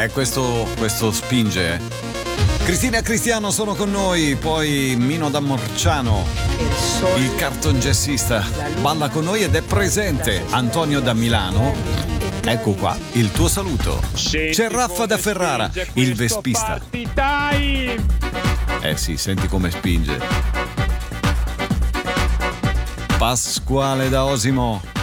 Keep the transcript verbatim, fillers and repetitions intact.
Eh, questo, questo spinge, eh. Cristina e Cristiano sono con noi, poi Mino da Morciano, il cartongessista, balla con noi ed è presente Antonio da Milano. Ecco qua, il tuo saluto. C'è Raffa da Ferrara, il vespista. Eh sì, senti come spinge. Pasquale da Osimo.